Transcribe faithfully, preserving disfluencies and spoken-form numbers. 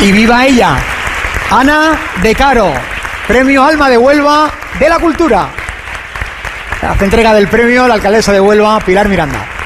Y viva ella, Ana de Caro, Premio Alma de Huelva de la Cultura. Hace entrega del premio la alcaldesa de Huelva, Pilar Miranda.